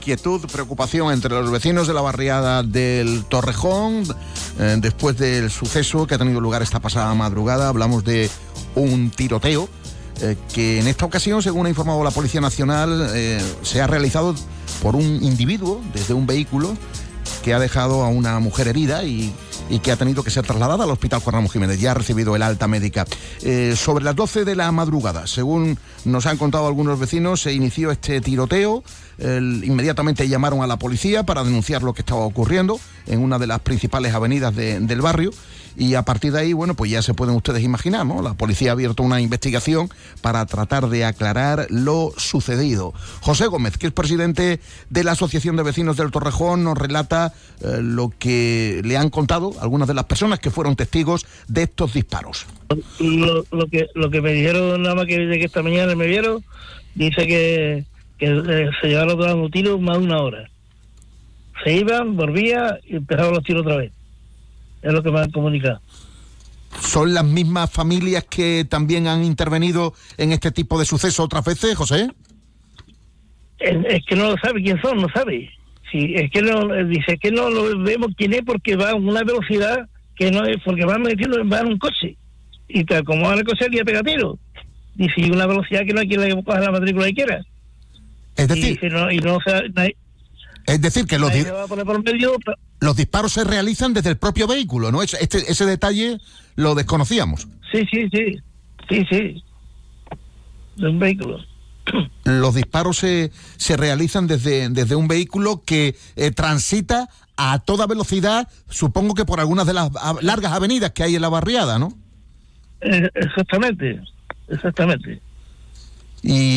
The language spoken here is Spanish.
inquietud, preocupación entre los vecinos de la barriada del Torrejón después del suceso que ha tenido lugar esta pasada madrugada. Hablamos de un tiroteo que en esta ocasión, según ha informado la Policía Nacional, se ha realizado por un individuo desde un vehículo que ha dejado a una mujer herida y que ha tenido que ser trasladada al Hospital Juan Ramón Jiménez. Ya ha recibido el alta médica. Sobre las 12 de la madrugada, según nos han contado algunos vecinos, se inició este tiroteo. Inmediatamente llamaron a la policía para denunciar lo que estaba ocurriendo en una de las principales avenidas del barrio. Y a partir de ahí, bueno, pues ya se pueden ustedes imaginar, ¿no? La policía ha abierto una investigación para tratar de aclarar lo sucedido. José Gómez, que es presidente de la Asociación de Vecinos del Torrejón, nos relata lo que le han contado algunas de las personas que fueron testigos de estos disparos. Lo que me dijeron nada más que esta mañana me vieron, dice que se llevaron dando tiros más de una hora. Se iban, volvía y empezaban los tiros otra vez. Es lo que me han comunicado. ¿Son las mismas familias que también han intervenido en este tipo de sucesos otras veces, José? Es que no lo sabe quién son, no sabe. Sí, es que no, dice que no lo vemos quién es porque va a una velocidad que no es, porque van en un coche. Y te acomodan el coche y le pega tiro. Dice, y una velocidad que no hay quien le coja la matrícula que quiera. Es decir, es decir que los disparos se realizan desde el propio vehículo, ¿no? Ese detalle lo desconocíamos. Sí. De un vehículo. Los disparos se realizan desde un vehículo que transita a toda velocidad, supongo que por algunas de las largas avenidas que hay en la barriada, ¿no? Exactamente. Y